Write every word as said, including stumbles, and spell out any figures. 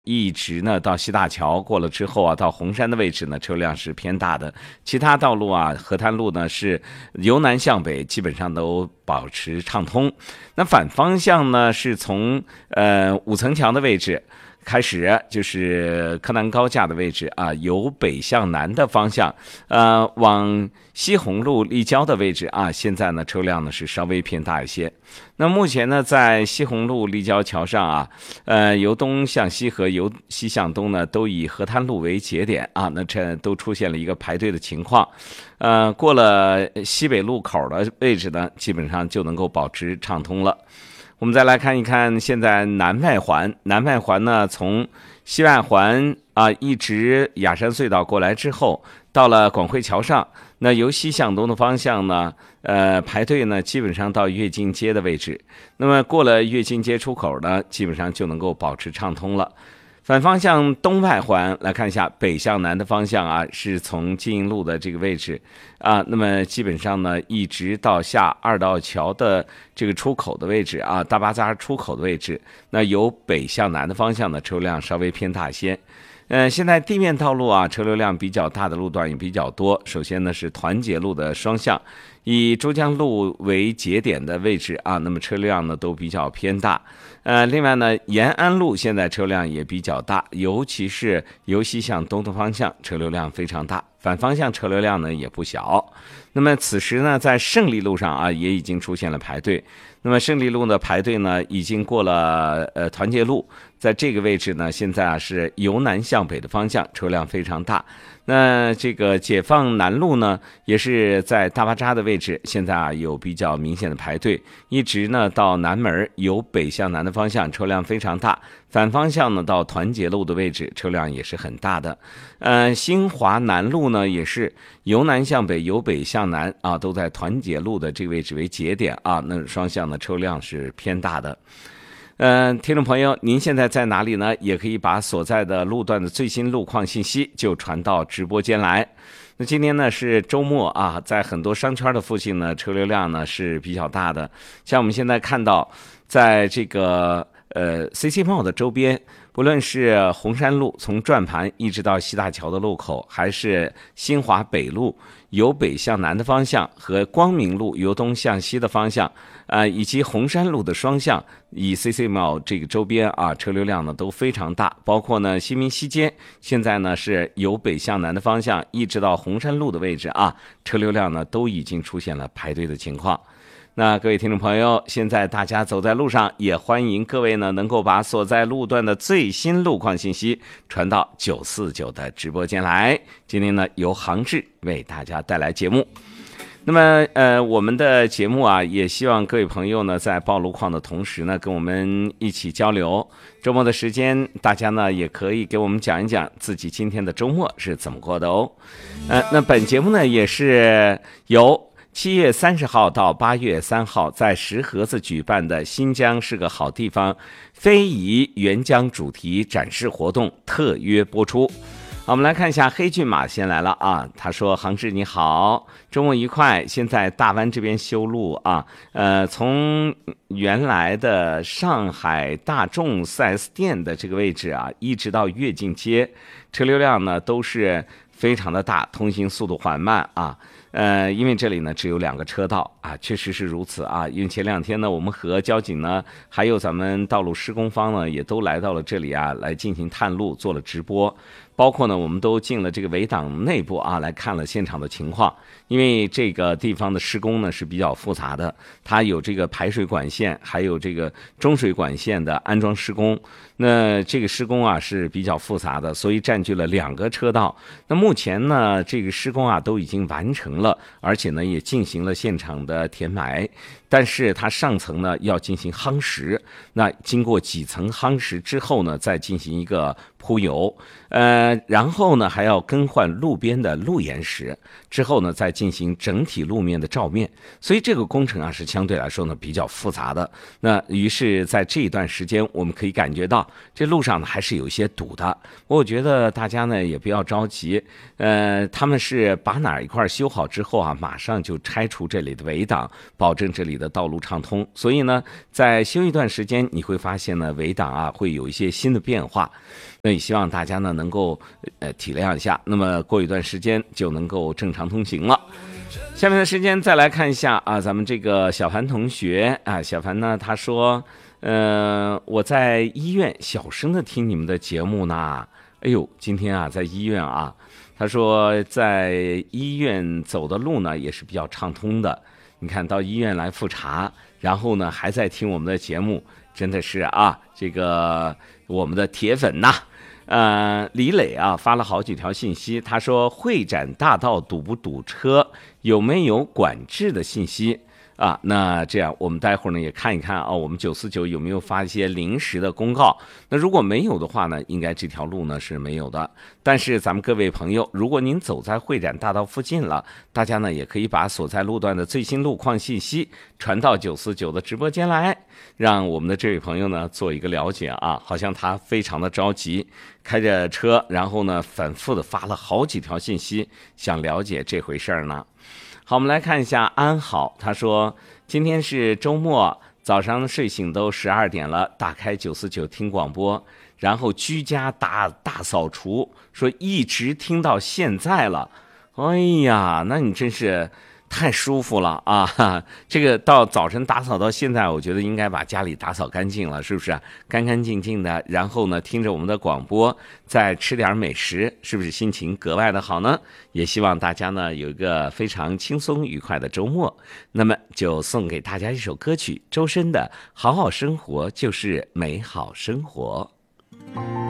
一直呢到西大桥过了之后啊，到红山的位置呢车辆是偏大的，其他道路啊，河滩路呢是由南向北基本上都保持畅通。那反方向呢是从呃五层桥的位置开始，就是柯南高架的位置啊，由北向南的方向，呃，往西红路立交的位置啊，现在呢车辆呢是稍微偏大一些。那目前呢，在西红路立交桥上啊，呃，由东向西和由西向东呢，都以河滩路为节点啊，那这都出现了一个排队的情况。呃，过了西北路口的位置呢，基本上就能够保持畅通了。我们再来看一看，现在南外环，南外环呢，从西外环啊一直雅山隧道过来之后，到了广汇桥上，那由西向东的方向呢，呃，排队呢，基本上到跃进街的位置。那么过了跃进街出口呢，基本上就能够保持畅通了。反方向东外环来看一下，北向南的方向啊，是从金银路的这个位置啊，那么基本上呢，一直到下二道桥的这个出口的位置啊，大巴扎出口的位置，那由北向南的方向呢，车辆稍微偏大一些。呃，现在地面道路啊，车流量比较大的路段也比较多。首先呢是团结路的双向，以珠江路为节点的位置啊，那么车辆呢都比较偏大。呃，另外呢，延安路现在车辆也比较大，尤其是由西向东的方向，车流量非常大。反方向车流量呢也不小。那么此时呢，在胜利路上啊，也已经出现了排队。那么胜利路的排队呢，已经过了呃团结路，在这个位置呢，现在啊是由南向北的方向，车辆非常大。那这个解放南路呢，也是在大巴扎的位置，现在啊有比较明显的排队，一直呢到南门，由北向南的方向，车辆非常大。反方向呢到团结路的位置，车辆也是很大的。呃，新华南路呢也是由南向北，由北向南啊，都在团结路的这个位置为节点啊，那双向的车辆是偏大的。嗯、呃，听众朋友，您现在在哪里呢？也可以把所在的路段的最新路况信息就传到直播间来。那今天呢是周末啊，在很多商圈的附近呢，车流量呢是比较大的。像我们现在看到，在这个呃 C C Mall 的周边，不论是红山路从转盘一直到西大桥的路口，还是新华北路由北向南的方向和光明路由东向西的方向，呃，以及红山路的双向，以 C C Mall 这个周边啊，车流量呢都非常大。包括呢西民西街，现在呢是由北向南的方向一直到红山路的位置啊，车流量呢都已经出现了排队的情况。那各位听众朋友，现在大家走在路上，也欢迎各位呢能够把所在路段的最新路况信息传到九四九的直播间来。今天呢由杭志为大家带来节目。那么呃我们的节目啊，也希望各位朋友呢在报路况的同时呢，跟我们一起交流。周末的时间，大家呢也可以给我们讲一讲自己今天的周末是怎么过的哦。呃那本节目呢也是由七月三十号到八月三号在石河子举办的新疆是个好地方非遗援疆主题展示活动特约播出。好，我们来看一下黑骏马先来了啊，他说：杭志你好，周末愉快。现在大湾这边修路啊，呃，从原来的上海大众 四 S 店的这个位置啊，一直到跃进街，车流量呢都是非常的大，通行速度缓慢啊。呃，因为这里呢只有两个车道啊，确实是如此啊。因为前两天呢，我们和交警呢，还有咱们道路施工方呢，也都来到了这里啊，来进行探路，做了直播。包括呢，我们都进了这个围挡内部啊，来看了现场的情况。因为这个地方的施工呢是比较复杂的，它有这个排水管线，还有这个中水管线的安装施工。那这个施工啊是比较复杂的，所以占据了两个车道。那目前呢，这个施工啊都已经完成了，而且呢也进行了现场的填埋。但是它上层呢要进行夯实，那经过几层夯实之后呢，再进行一个铺油，呃，然后呢还要更换路边的路沿石，之后呢再进行整体路面的照面，所以这个工程啊是相对来说呢比较复杂的。那于是在这一段时间，我们可以感觉到这路上呢还是有一些堵的。我觉得大家呢也不要着急，呃，他们是把哪一块修好之后啊，马上就拆除这里的围挡，保证这里的道路畅通。所以呢，在修一段时间，你会发现呢围挡啊会有一些新的变化。那也希望大家呢能够呃体谅一下，那么过一段时间就能够正常通行了。下面的时间再来看一下啊，咱们这个小凡同学啊，小凡呢他说，呃，我在医院小声的听你们的节目呢，哎呦，今天啊在医院啊，他说在医院走的路呢也是比较畅通的，你看到医院来复查，然后呢还在听我们的节目，真的是啊，这个我们的铁粉呐。呃，李磊啊发了好几条信息，他说会展大道堵不堵车，有没有管制的信息啊？那这样我们待会儿呢也看一看啊，我们九四九有没有发一些临时的公告？那如果没有的话呢，应该这条路呢是没有的。但是咱们各位朋友，如果您走在会展大道附近了，大家呢也可以把所在路段的最新路况信息传到九四九的直播间来，让我们的这位朋友呢做一个了解啊。好像他非常的着急，开着车，然后呢反复的发了好几条信息，想了解这回事儿呢。好，我们来看一下安好，他说今天是周末，早上睡醒都十二点了，打开九四九听广播，然后居家大大扫除，说一直听到现在了。哎呀，那你真是太舒服了啊！这个到早晨打扫到现在，我觉得应该把家里打扫干净了，是不是？干干净净的，然后呢，听着我们的广播，再吃点美食，是不是心情格外的好呢？也希望大家呢有一个非常轻松愉快的周末。那么就送给大家一首歌曲，周深的《好好生活就是美好生活》。